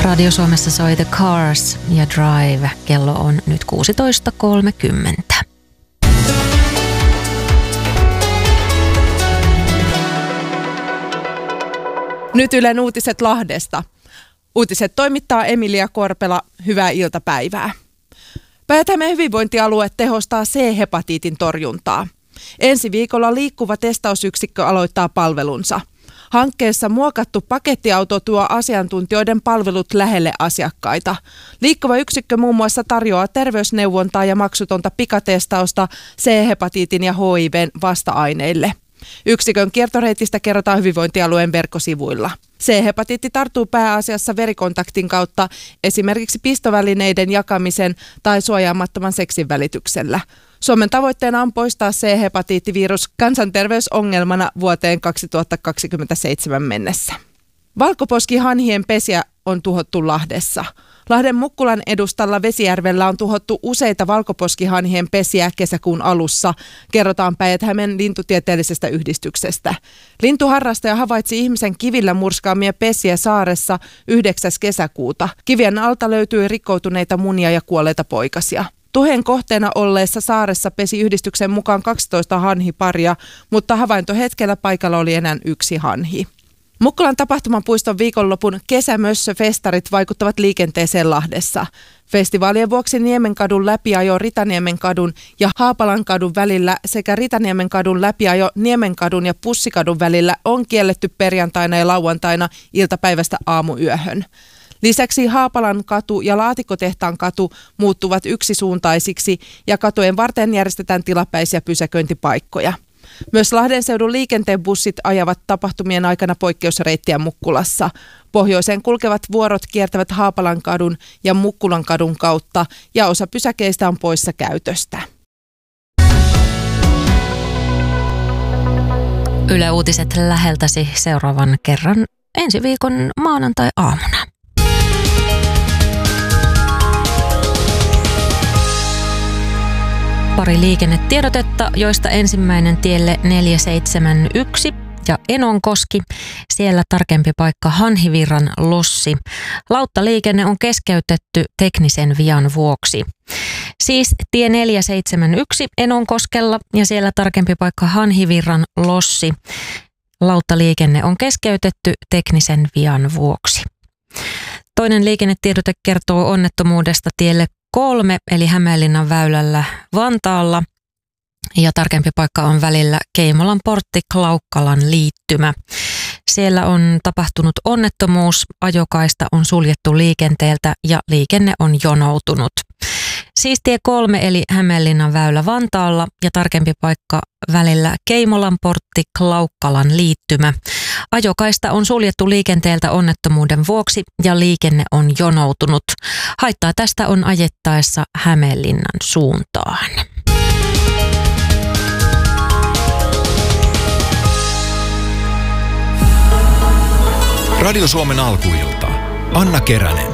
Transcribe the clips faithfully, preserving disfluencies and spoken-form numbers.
Radio Suomessa soi The Cars ja Drive. Kello on nyt kuusitoista kolmekymmentä. Nyt Ylen uutiset Lahdesta. Uutiset toimittaa Emilia Korpela. Hyvää iltapäivää. Päijät-Hämeen hyvinvointialue tehostaa C-hepatiitin torjuntaa. Ensi viikolla liikkuva testausyksikkö aloittaa palvelunsa. Hankkeessa muokattu pakettiauto tuo asiantuntijoiden palvelut lähelle asiakkaita. Liikkuva yksikkö muun muassa tarjoaa terveysneuvontaa ja maksutonta pikatestausta C-hepatiitin ja H I V:n vasta-aineille. Yksikön kiertoreitistä kerrotaan hyvinvointialueen verkkosivuilla. C-hepatiitti tarttuu pääasiassa verikontaktin kautta, esimerkiksi pistovälineiden jakamisen tai suojaamattoman seksin välityksellä. Suomen tavoitteena on poistaa C-hepatiittivirus kansanterveysongelmana vuoteen kaksituhattakaksikymmentäseitsemän mennessä. Valkoposkihanhien pesiä on tuhottu Lahdessa. Lahden Mukkulan edustalla Vesijärvellä on tuhottu useita valkoposkihanhien pesiä kesäkuun alussa, kerrotaan Päijät-Hämeen lintutieteellisestä yhdistyksestä. Lintuharrastaja havaitsi ihmisen kivillä murskaamia pesiä saaressa yhdeksäs kesäkuuta. Kivien alta löytyi rikkoutuneita munia ja kuolleita poikasia. Tuheen kohteena olleessa saaressa pesi yhdistyksen mukaan kaksitoista hanhiparia, mutta havaintohetkellä paikalla oli enää yksi hanhi. Mukkulan tapahtumapuiston viikonlopun kesämössöfestarit vaikuttavat liikenteeseen Lahdessa. Festivaalien vuoksi Niemenkadun läpiajo Ritaniemen kadun ja Haapalan kadun välillä sekä Ritaniemen kadun läpiajo Niemenkadun ja Pussikadun välillä on kielletty perjantaina ja lauantaina iltapäivästä aamuyöhön. Lisäksi Haapalan katu ja Laatikotehtaan katu muuttuvat yksisuuntaisiksi ja katujen varten järjestetään tilapäisiä pysäköintipaikkoja. Myös Lahden seudun liikenteen bussit ajavat tapahtumien aikana poikkeusreittiä Mukkulassa. Pohjoiseen kulkevat vuorot kiertävät Haapalan kadun ja Mukkulan kadun kautta ja osa pysäkeistä on poissa käytöstä. Yle Uutiset läheltäsi seuraavan kerran ensi viikon maanantai-aamuna. Pari liikennetiedotetta, joista ensimmäinen tielle neljä seitsemän yksi ja Enonkoski. Siellä tarkempi paikka Hanhivirran lossi. Lauttaliikenne on keskeytetty teknisen vian vuoksi. Siis tie neljä seitsemän yksi Enonkoskella ja siellä tarkempi paikka Hanhivirran lossi. Lauttaliikenne on keskeytetty teknisen vian vuoksi. Toinen liikennetiedote kertoo onnettomuudesta tielle kolme eli Hämeenlinnan väylällä Vantaalla ja tarkempi paikka on välillä Keimolan portti Klaukkalan liittymä. Siellä on tapahtunut onnettomuus, ajokaista on suljettu liikenteeltä ja liikenne on jonoutunut. Siis tie kolme eli Hämeenlinnan väylä Vantaalla ja tarkempi paikka välillä Keimolan portti Klaukkalan liittymä. Ajokaista on suljettu liikenteeltä onnettomuuden vuoksi ja liikenne on jonoutunut. Haittaa tästä on ajettaessa Hämeenlinnan suuntaan. Radio Suomen alkuilta. Anna Keränen.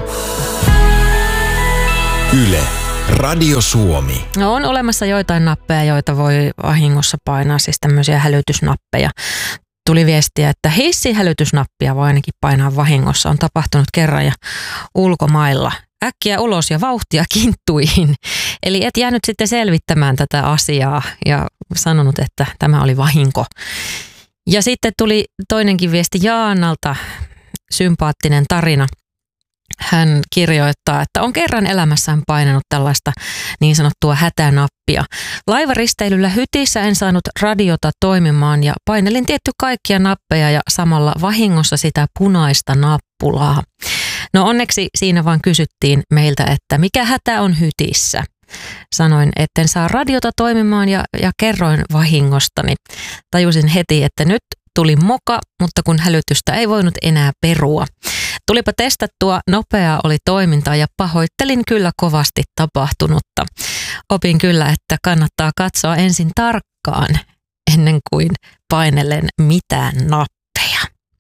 Yle. Radio Suomi. No, on olemassa joitain nappeja, joita voi vahingossa painaa, siis tämmöisiä hälytysnappeja. Tuli viestiä, että hissihälytysnappia voi ainakin painaa vahingossa. On tapahtunut kerran ja ulkomailla. Äkkiä ulos ja vauhtia kinttuihin. Eli et jäänyt sitten selvittämään tätä asiaa ja sanonut, että tämä oli vahinko. Ja sitten tuli toinenkin viesti Jaanalta, sympaattinen tarina. Hän kirjoittaa, että on kerran elämässään painanut tällaista niin sanottua hätänappia. Laivaristeilyllä hytissä en saanut radiota toimimaan ja painelin tietty kaikkia nappeja ja samalla vahingossa sitä punaista nappulaa. No onneksi siinä vaan kysyttiin meiltä, että mikä hätä on hytissä. Sanoin, etten saa radiota toimimaan ja, ja kerroin vahingostani. Tajusin heti, että nyt tuli moka, mutta kun hälytystä ei voinut enää perua. Tulipa testattua, nopeaa oli toimintaa ja pahoittelin kyllä kovasti tapahtunutta. Opin kyllä, että kannattaa katsoa ensin tarkkaan ennen kuin painelen mitään nappeja.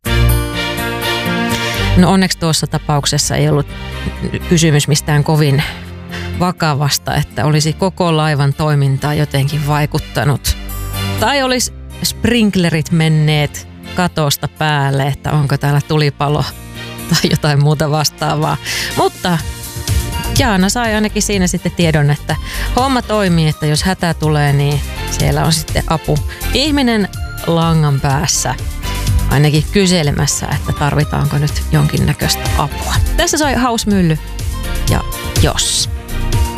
No onneksi tuossa tapauksessa ei ollut kysymys mistään kovin vakavasta, että olisi koko laivan toimintaa jotenkin vaikuttanut. Tai olisi sprinklerit menneet katosta päälle, että onko täällä tulipalo tai jotain muuta vastaavaa. Mutta Jaana sai ainakin siinä sitten tiedon, että homma toimii, että jos hätä tulee, niin siellä on sitten apu. Ihminen langan päässä ainakin kyselemässä, että tarvitaanko nyt jonkinnäköistä apua. Tässä soi Hausmylly ja Jos.